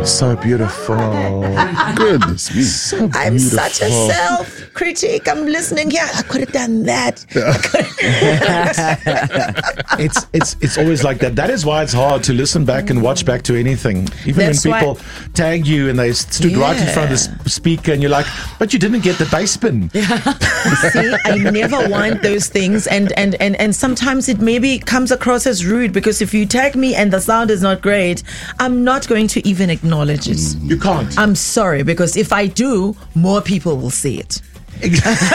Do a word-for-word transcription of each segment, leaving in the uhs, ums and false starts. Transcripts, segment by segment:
So beautiful. Goodness me. So beautiful. I'm such a self-critic. I'm listening here. I could have done that. it's it's it's always like that. That is why it's hard to listen back and watch back to anything. Even That's when people why- tag you and they stood right in front of the Yeah. s- speaker and you're like, but you didn't get the bass spin. See, I never want those things, and, and, and, and sometimes it maybe comes across as rude, because if you tag me and the sound is not great, I'm not going to even acknowledge it. You can't. I'm sorry, because if I do, more people will see it. Be-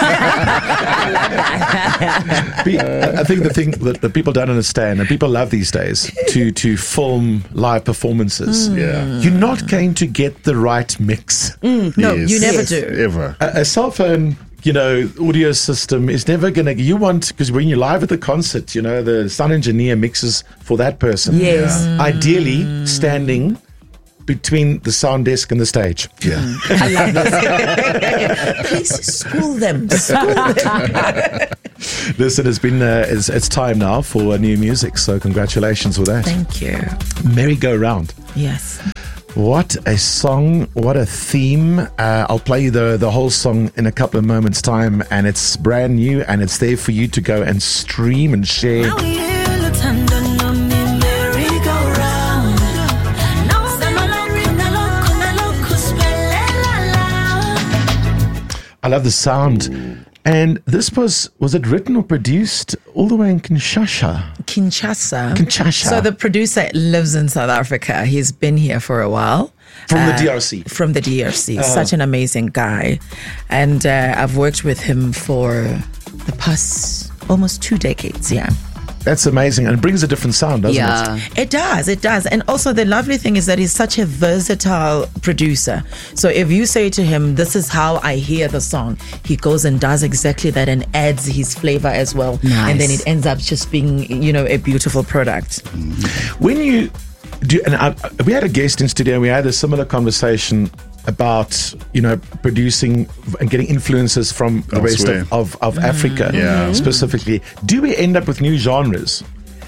I think the thing that, that people don't understand, and people love these days to to film live performances. Yeah. You're not going to get the right mix. No, Yes. you never Yes. do. Ever. A, a cell phone, you know, audio system is never going to. You want, because when you're live at the concert, you know, the sound engineer mixes for that person. Yes. Ideally, standing between the sound desk and the stage. Yeah. I love this. Please school them. School them. Listen, it's been uh, it's, it's time now for uh, new music. So congratulations with that. Thank you. Merry-go-round. Yes. What a song, what a theme. Uh, I'll play you the, the whole song in a couple of moments' time, and it's brand new, and it's there for you to go and stream and share. I love the sound. And this was, was it written or produced all the way in Kinshasa? Kinshasa. Kinshasa. So the producer lives in South Africa. He's been here for a while. From the Uh, D R C. From the D R C. Such an amazing guy. And uh, I've worked with him for the past almost two decades, yeah. That's amazing. And it brings a different sound, doesn't Yeah. it? It does, it does. And also the lovely thing is that he's such a versatile producer. So if you say to him, this is how I hear the song, he goes and does exactly that and adds his flavor as well. Nice. And then it ends up just being, you know, a beautiful product. When you do, and I, we had a guest in studio, and we had a similar conversation about, you know, producing and getting influences from the rest Elsewhere. of, of, of Africa Yeah. specifically. Do we end up with new genres?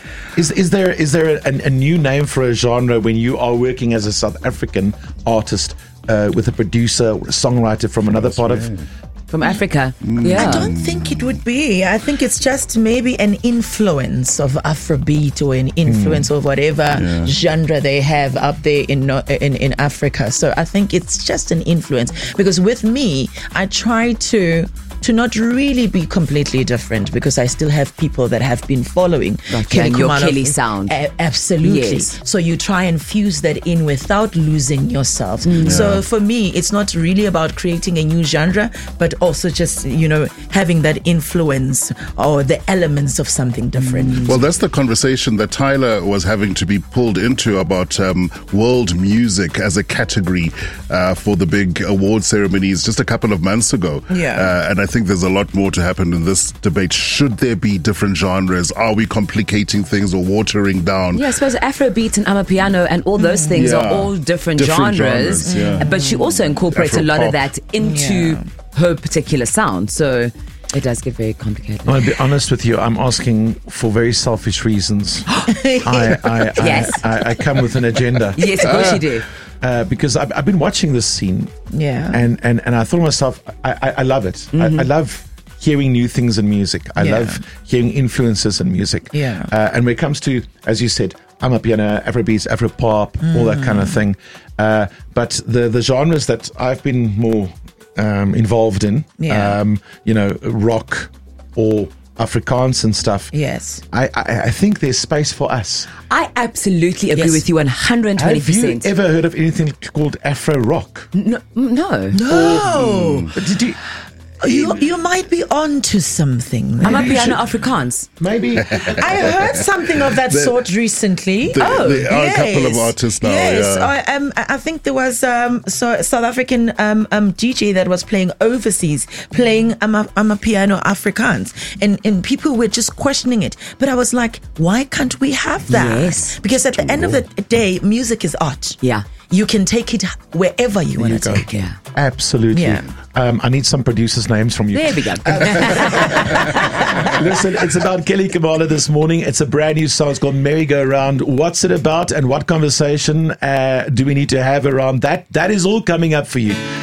Is is there is there a, a new name for a genre when you are working as a South African artist uh, with a producer or a songwriter from another part of? From Africa. Yeah. I don't think it would be. I think it's just maybe an influence of Afrobeat or an influence of whatever genre they have up there in, no- in in Africa. So I think it's just an influence. Because with me, I try to to not really be completely different, because I still have people that have been following Like, yeah, your Khumalo. Kelly sound. A- absolutely. Yes. So you try and fuse that in without losing yourself. So for me, it's not really about creating a new genre, but also just, you know, having that influence or the elements of something different. Well, that's the conversation that Tyler was having to be pulled into about um, world music as a category uh, for the big award ceremonies just a couple of months ago. Yeah. Uh, and I think there's a lot more to happen in this debate. Should there be different genres? Are we complicating things or watering down? Yeah, I suppose Afrobeat and Amapiano and all those things Yeah. are all different, Different genres. genres, yeah. But she also incorporates a lot of Afro-pop. that into Yeah. her particular sound. So it does get very complicated. I'll be honest with you. I'm asking for very selfish reasons. I, I, Yes. I, I, I come with an agenda. Yes, of course you do. Uh, because I've, I've been watching this scene, Yeah. and and, and I thought to myself, I, I, I love it. I, I love hearing new things in music. I Yeah. love hearing influences in music. Yeah. Uh, and when it comes to, as you said, Amapiano, Afrobeats, Afropop, all that kind of thing. Uh, but the the genres that I've been more um, involved in, Yeah. um, you know, rock or Afrikaans and stuff. Yes. I, I, I think there's space for us. I absolutely agree Yes. with you one hundred twenty Have you percent. ever heard of anything called Afro rock? No. No. No. Did you? You, you might be on to something. Amapiano Afrikaans. Maybe. I heard something of that sort recently. There- oh, there are a couple of yes. artists now, Yes, yeah. I, um, I think there was um, so South African um, um, D J that was playing overseas, playing Ama, Amapiano Afrikaans, and and people were just questioning it. But I was like, why can't we have that? Yes. Because at the end of the day, music is art. Yeah. You can take it wherever you want to go. take it. Yeah. Absolutely. Yeah. Um, I need some producers' names from you. There we go. Listen, it's about Kelly Khumalo this morning. It's a brand new song. It's called Merry Go Round. What's it about, and what conversation uh, do we need to have around that? That is all coming up for you.